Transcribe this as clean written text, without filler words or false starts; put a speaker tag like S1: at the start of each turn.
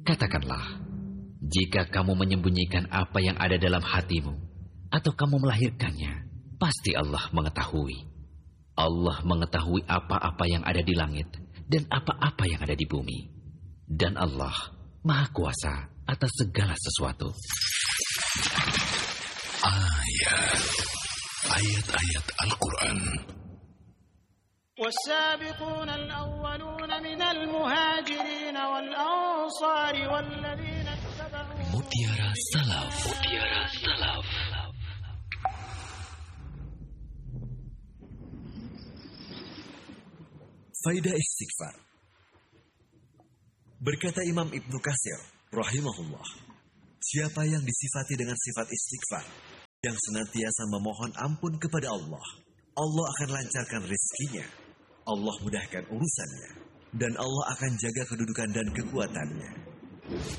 S1: Katakanlah, jika kamu menyembunyikan apa yang ada dalam hatimu, atau kamu melahirkannya, pasti Allah mengetahui. Allah mengetahui apa-apa yang ada di langit dan apa-apa yang ada di bumi. Dan Allah Maha Kuasa atas segala sesuatu.
S2: Ayat-ayat Al-Quran.
S3: والسابقون الأولون من المهاجرين والأنصار والذين اتبعوهم.
S2: Mutiara Salaf.
S4: Faidah istighfar. Berkata Imam Ibnu Katsir rahimahullah, siapa yang disifati dengan sifat istighfar, yang senantiasa memohon ampun kepada Allah, Allah akan lancarkan rezekinya, Allah mudahkan urusannya, dan Allah akan jaga kedudukan dan kekuatannya.